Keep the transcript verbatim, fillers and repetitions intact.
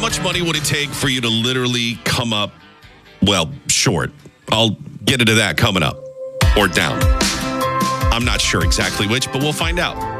much money would it take for you to literally come up, well, short? I'll get into that coming up. Or down. I'm not sure exactly which, but we'll find out.